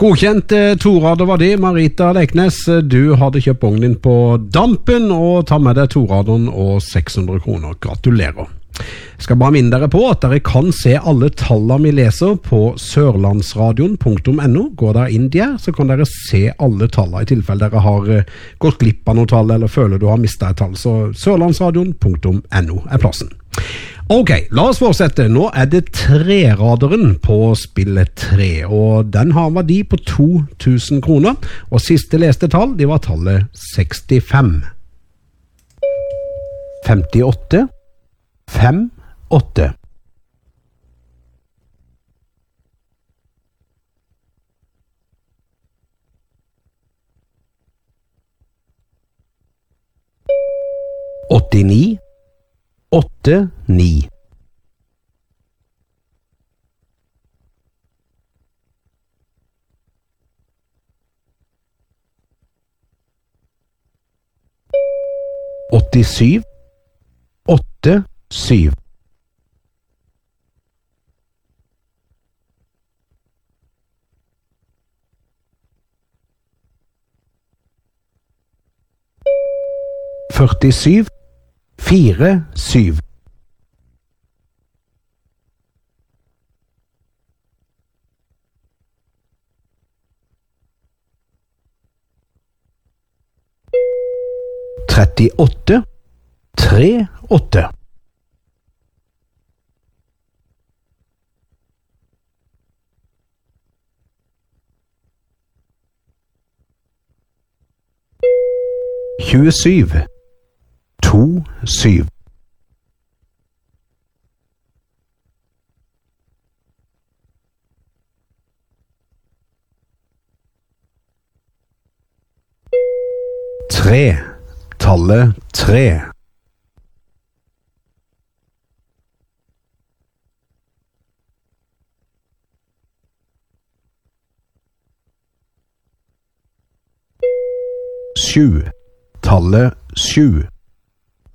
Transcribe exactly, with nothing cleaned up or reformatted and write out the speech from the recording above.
Godkjent, eh, Tora, det var det. Marita Leknes, du hadde kjøpt vognen din på dampen, og tar med deg Toradon og seks hundre kroner. Gratulerer. Jeg skal bare minne dere på at dere kan se alle tallene vi leser på sørlandsradion punktum no. Går dere inn der, så kan dere se alle tallene i tilfelle dere har eh, gått glipp av noen tall, eller føler du har mistet et tall. Så sørlandsradion punktum no er plassen. Ok, la oss fortsette. Nå er det treraderen på spillet tre, og den har verdi på to tusen kroner, og siste leste tall, det var tallet sekstifem. femtiåtte, fem, åtte. åttini, åtte, ni. åttisyv, åtte, syv. førtisyv, fire, syv. trettiåtte, tre, åtte. tjuesyv, to, syv. Tre, tallet tre. Sju, tallet sju.